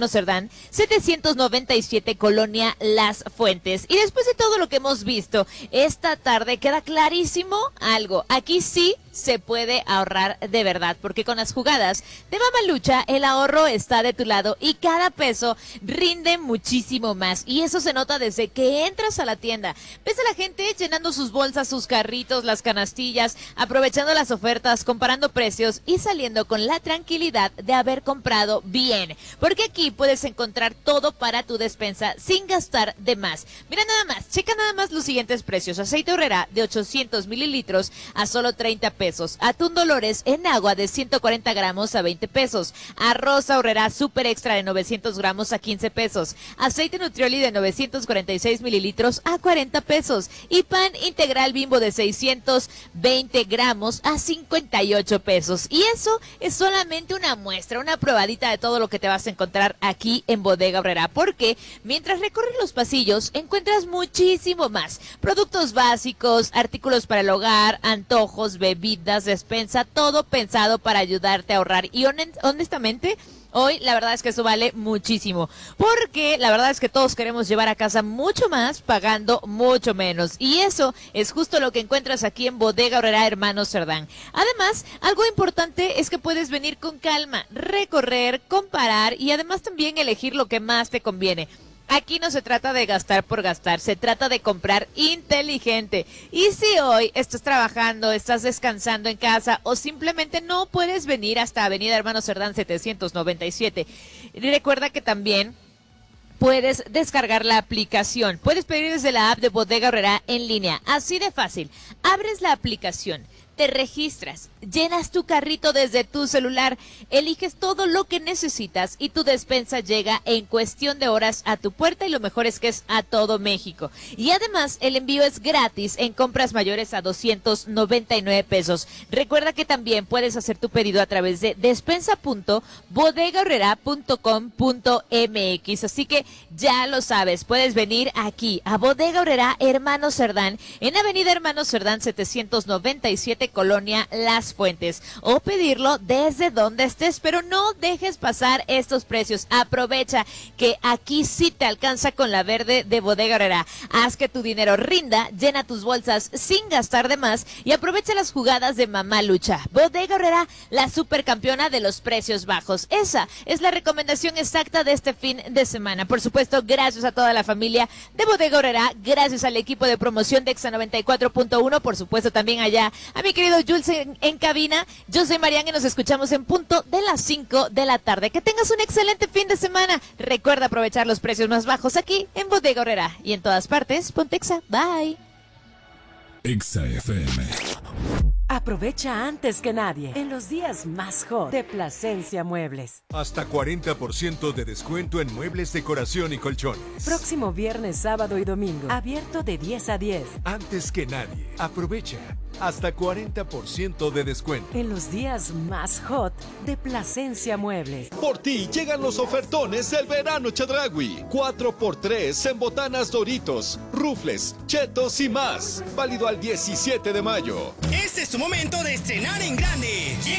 Hermano Cerdán, 797 Colonia Las Fuentes. Y después de todo lo que hemos visto esta tarde, queda clarísimo algo. Aquí sí se puede ahorrar de verdad, porque con las jugadas de Mamalucha el ahorro está de tu lado y cada peso rinde muchísimo más, y eso se nota desde que entras a la tienda. Ves a la gente llenando sus bolsas, sus carritos, las canastillas, aprovechando las ofertas, comparando precios y saliendo con la tranquilidad de haber comprado bien, porque aquí puedes encontrar todo para tu despensa sin gastar de más. Mira nada más, checa nada más los siguientes precios: aceite Aurrerá de 800 mililitros a solo 30 pesos, atún Dolores en agua de 140 gramos a 20 pesos, arroz Aurrerá Super Extra de 900 gramos a 15 pesos, aceite Nutrioli de 946 mililitros a 40 pesos y pan integral Bimbo de 620 gramos a 58 pesos. Y eso es solamente una muestra, una probadita de todo lo que te vas a encontrar aquí en Bodega Aurrerá, porque mientras recorres los pasillos encuentras muchísimo más: productos básicos, artículos para el hogar, antojos, bebidas, despensa, todo pensado para ayudarte a ahorrar. Y honestamente, hoy la verdad es que eso vale muchísimo, porque la verdad es que todos queremos llevar a casa mucho más pagando mucho menos, y eso es justo lo que encuentras aquí en Bodega Aurrerá Hermano Cerdán. Además, algo importante es que puedes venir con calma, recorrer, comparar y además también elegir lo que más te conviene. Aquí no se trata de gastar por gastar, se trata de comprar inteligente. Y si hoy estás trabajando, estás descansando en casa o simplemente no puedes venir hasta Avenida Hermano Cerdán 797, recuerda que también puedes descargar la aplicación. Puedes pedir desde la app de Bodega Aurrerá en línea. Así de fácil. Abres la aplicación, te registras, llenas tu carrito desde tu celular, eliges todo lo que necesitas y tu despensa llega en cuestión de horas a tu puerta, y lo mejor es que es a todo México. Y además el envío es gratis en compras mayores a 299 pesos. Recuerda que también puedes hacer tu pedido a través de despensa.bodegaurrera.com.mx. Así que ya lo sabes, puedes venir aquí a Bodega Aurrerá Hermano Cerdán en Avenida Hermano Cerdán 797 Colonia Las Fuentes, o pedirlo desde donde estés, pero no dejes pasar estos precios. Aprovecha que aquí sí te alcanza con la verde de Bodega Aurrerá. Haz que tu dinero rinda, llena tus bolsas sin gastar de más y aprovecha las jugadas de Mamalucha. Bodega Aurrerá, la supercampeona de los precios bajos. Esa es la recomendación exacta de este fin de semana. Por supuesto, gracias a toda la familia de Bodega Aurrerá, gracias al equipo de promoción de Exa 94.1, por supuesto también allá a mi querido Jules en cabina. Yo soy Mariana y nos escuchamos en punto de las 5 de la tarde. Que tengas un excelente fin de semana. Recuerda aprovechar los precios más bajos aquí en Bodega Aurrerá y en todas partes. Ponte Exa. Bye. Exa FM. Aprovecha antes que nadie en los días más hot de Plasencia Muebles. Hasta 40% de descuento en muebles, decoración y colchones. Próximo viernes, sábado y domingo. Abierto de 10 a 10. Antes que nadie, aprovecha hasta 40% de descuento. En los días más hot de Plasencia Muebles. Por ti llegan los ofertones del verano Chedraui. 4x3 en botanas Doritos, rufles, chetos y más. Válido al 17 de mayo. Este es tu momento de estrenar en grande. Llega